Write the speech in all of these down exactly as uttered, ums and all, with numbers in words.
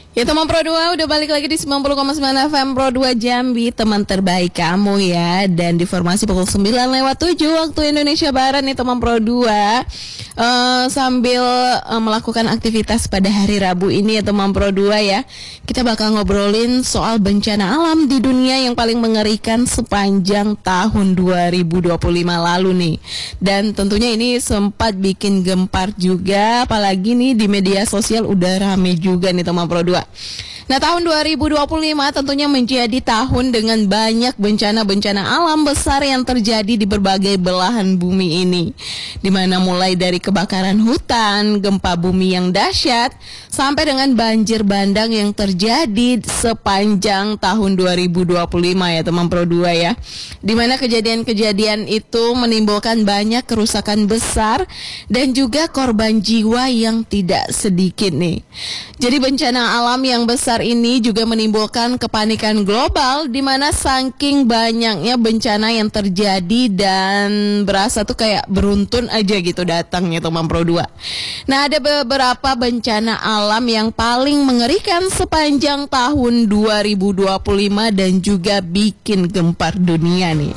Ya teman Pro dua udah balik lagi di sembilan puluh koma sembilan F M Pro dua Jambi, teman terbaik kamu ya. Dan di formasi pukul sembilan lewat tujuh waktu Indonesia Barat nih teman Pro dua uh, Sambil uh, melakukan aktivitas pada hari Rabu ini ya teman Pro dua ya, kita bakal ngobrolin soal bencana alam di dunia yang paling mengerikan sepanjang tahun dua ribu dua puluh lima lalu nih. Dan tentunya ini sempat bikin gempar juga, apalagi nih di media sosial udah rame juga nih teman Pro dua. Nah, tahun dua ribu dua puluh lima tentunya menjadi tahun dengan banyak bencana-bencana alam besar yang terjadi di berbagai belahan bumi ini. Dimana mulai dari kebakaran hutan, gempa bumi yang dahsyat, sampai dengan banjir bandang yang terjadi sepanjang tahun dua ribu dua puluh lima ya teman Pro dua ya. Dimana kejadian-kejadian itu menimbulkan banyak kerusakan besar dan juga korban jiwa yang tidak sedikit nih. Jadi bencana alam yang besar ini juga menimbulkan kepanikan global, di mana saking banyaknya bencana yang terjadi dan berasa tuh kayak beruntun aja gitu datangnya teman Pro dua. Nah, ada beberapa bencana alam yang paling mengerikan sepanjang tahun dua ribu dua puluh lima dan juga bikin gempar dunia nih.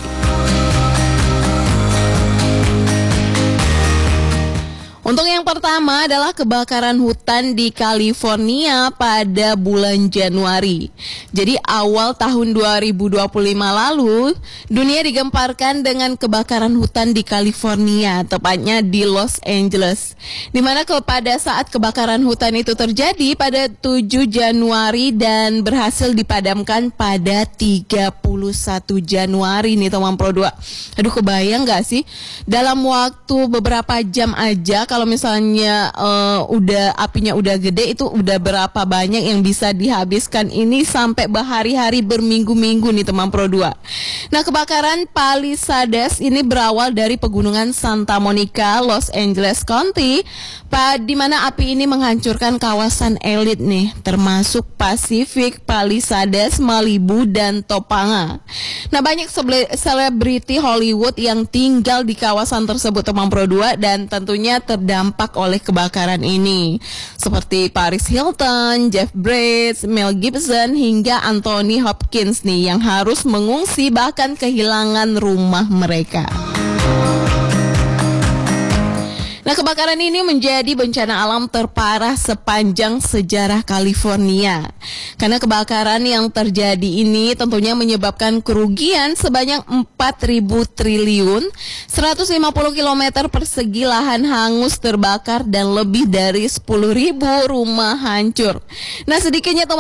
Untuk yang pertama adalah kebakaran hutan di California pada bulan Januari. Jadi awal tahun dua ribu dua puluh lima lalu, dunia digemparkan dengan kebakaran hutan di California, tepatnya di Los Angeles. Di mana pada saat kebakaran hutan itu terjadi pada tujuh Januari dan berhasil dipadamkan pada tiga puluh satu Januari nih teman Pro dua. Aduh, kebayang gak sih? Dalam waktu beberapa jam aja, kalau misalnya uh, udah apinya udah gede, itu udah berapa banyak yang bisa dihabiskan. Ini sampai berhari-hari, berminggu-minggu nih teman Pro dua. Nah, kebakaran Palisades ini berawal dari pegunungan Santa Monica, Los Angeles County, di mana api ini menghancurkan kawasan elit nih, termasuk Pacific, Palisades, Malibu, dan Topanga. Nah, banyak selebriti Hollywood yang tinggal di kawasan tersebut teman Pro dua dan tentunya terdampak oleh kebakaran ini, seperti Paris Hilton, Jeff Bridges, Mel Gibson, hingga Anthony Hopkins nih yang harus mengungsi bahkan kehilangan rumah mereka. Nah, kebakaran ini menjadi bencana alam terparah sepanjang sejarah California. Karena kebakaran yang terjadi ini tentunya menyebabkan kerugian sebanyak empat ribu triliun, seratus lima puluh kilometer persegi lahan hangus terbakar, dan lebih dari sepuluh ribu rumah hancur. Nah, sedikitnya